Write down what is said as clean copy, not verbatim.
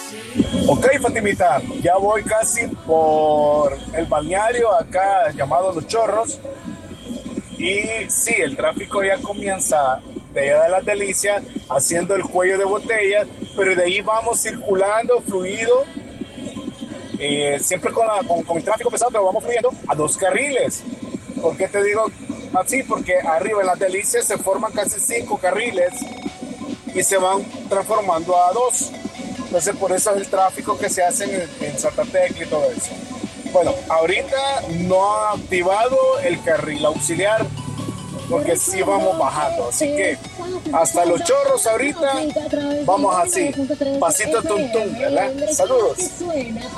Ok, Fatimita, ya voy casi por el balneario acá llamado Los Chorros. Y sí, el tráfico ya comienza de allá de Las Delicias, haciendo el cuello de botella, pero de ahí vamos circulando, fluido, siempre con el tráfico pesado, pero vamos fluyendo a dos carriles. ¿Por qué te digo así? Porque arriba en Las Delicias se forman casi cinco carriles y se van transformando a dos. Entonces, por eso es el tráfico que se hace en Santa Tecla y todo eso. Bueno, ahorita no ha activado el carril auxiliar porque sí vamos bajando. Así que hasta Los Chorros ahorita vamos así, pasito tum tum, ¿verdad? Saludos.